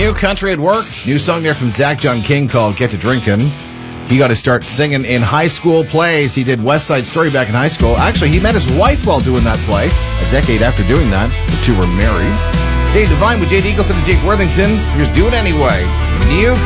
New country at work. New song there from Zach John King called Get to Drinkin'. He got to start singing in high school plays. He did West Side Story back in high school. Actually, he met his wife while doing that play. A decade after doing that, the two were married. Dave Devine with Jade Eagleson and Jake Worthington. Here's Do It Anyway. New